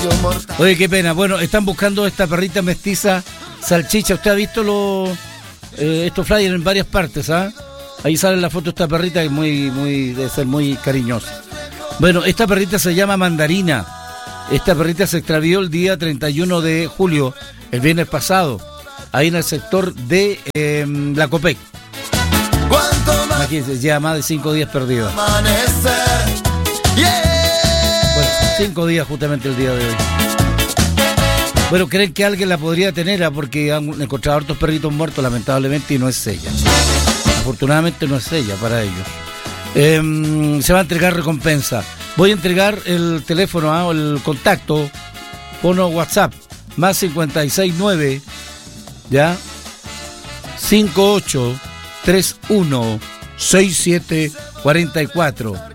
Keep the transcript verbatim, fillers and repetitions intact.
Oye, qué pena. Bueno, están buscando esta perrita mestiza salchicha. ¿Usted ha visto los eh, estos flyers en varias partes, ah? Ahí sale la foto de esta perrita que es muy, muy, debe ser muy cariñosa. Bueno, esta perrita se llama Mandarina. Esta perrita se extravió el día treinta y uno de julio, el viernes pasado, ahí en el sector de eh, la Copec. Imagínense, lleva más de cinco días perdida. Bueno, cinco días justamente el día de hoy. Bueno, creen que alguien la podría tener, ¿eh? Porque han encontrado hartos perritos muertos, lamentablemente, y no es ella. Afortunadamente no es ella para ellos. Eh, se va a entregar recompensa. Voy a entregar el teléfono, ¿eh? El contacto, fono WhatsApp, más cincuenta y seis nueve, ¿ya? cinco ocho tres uno seis siete cuatro cuatro.